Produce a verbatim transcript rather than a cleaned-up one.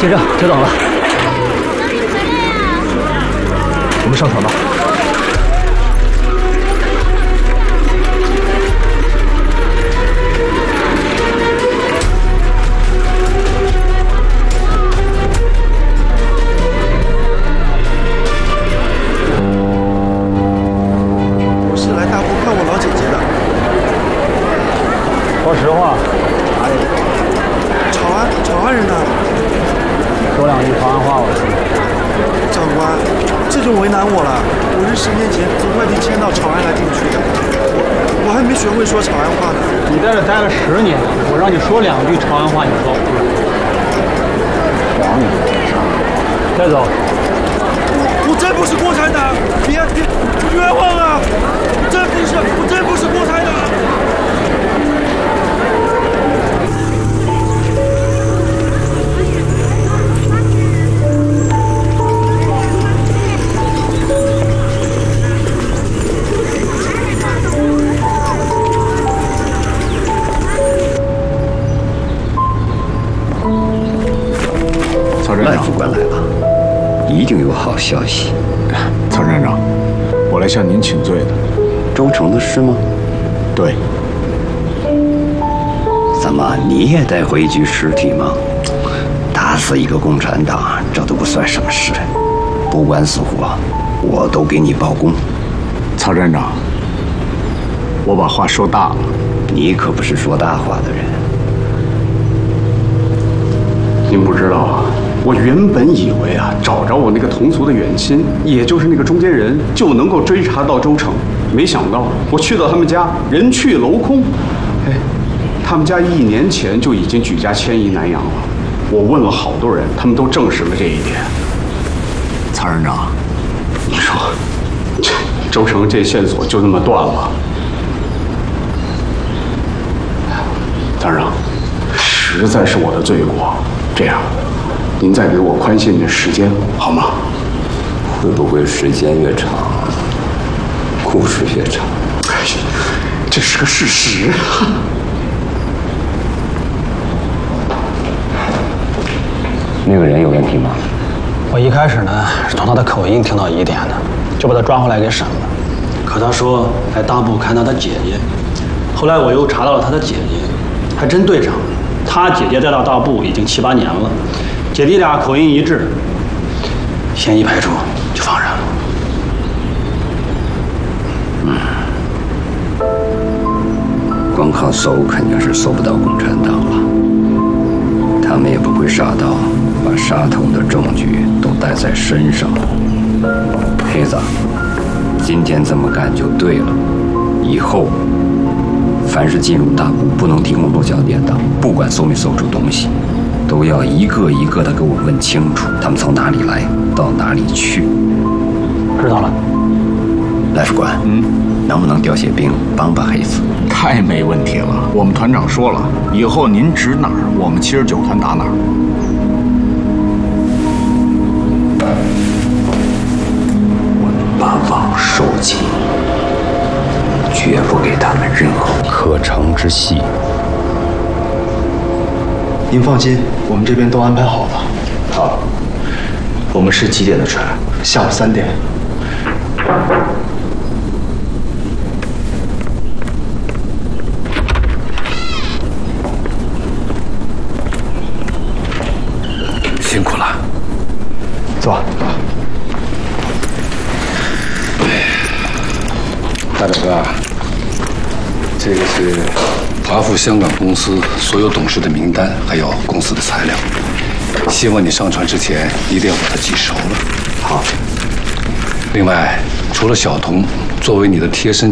先生，久等了。我们上船吧。 我是来大埔看我老姐姐的。 说实话。 哎，潮安，潮安人呢？ 说两句潮安话我听。 长官，这就为难我了。我是十年前从外地迁到潮安来定居的，我还没学会说潮安话呢。 你在这待了十年，我让你说两句潮安话，你说不出来。黄你，带走。 我我真不是共产党，别别冤枉啊！真不是，我真不是共产党。 赖副官来了，一定有好消息。 曹站长，我来向您请罪的。 周成的事吗？ 对。 怎么，你也带回一具尸体吗？打死一个共产党，这都不算什么事。不管死活，我都给你报功。 曹站长，我把话说大了。 你可不是说大话的人。 您不知道啊。我原本以为啊，找着我那个同族的远亲，也就是那个中间人，就能够追查到周成。没想到我去到他们家，人去楼空。哎，他们家一年前就已经举家迁移南阳了。我问了好多人，他们都证实了这一点。 曹站长， 你说，这周成这线索就那么断了？曹站长，实在是我的罪过。这样。您再给我宽限点时间，好吗？ 会不会时间越长，故事越长？ 哎，这是个事实。 那个人有问题吗？ 我一开始呢是从他的口音听到疑点的，就把他抓回来给审了。可他说来大埔看他的姐姐，后来我又查到了他的姐姐，还真对上了。他姐姐再到大埔已经七八年了。姐弟俩口音一致，嫌疑排除，就放人了。 嗯，光靠搜肯定是搜不到共产党了，他们也不会傻到把杀头的证据都带在身上。黑子，今天这么干就对了，以后凡是进入大埔不能提供落脚点的，不管搜没搜出东西。都要一个一个的给我问清楚，他们从哪里来，到哪里去。 知道了。 赖副官，嗯，能不能调些兵帮帮黑子？ 太没问题了。我们团长说了，以后您指哪儿，我们七十九团打哪儿。 我们把网收紧，绝不给他们任何可乘之隙。 您放心，我们这边都安排好了。 好， 我们是几点的船？下午三点。 辛苦了。 走。 大表哥，这个是华富香港公司所有董事的名单，还有公司的材料。希望你上船之前一定要把它记熟了。 好。 另外，除了小童作为你的贴身